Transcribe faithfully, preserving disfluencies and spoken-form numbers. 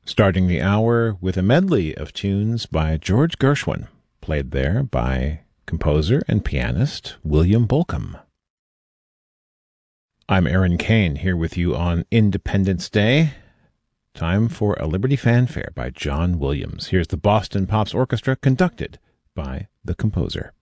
starting the hour with a medley of tunes by George Gershwin, played there by composer and pianist William Bolcom. I'm Aaron Kane, here with you on Independence Day. Time for a Liberty Fanfare by John Williams. Here's the Boston Pops Orchestra, conducted by the composer.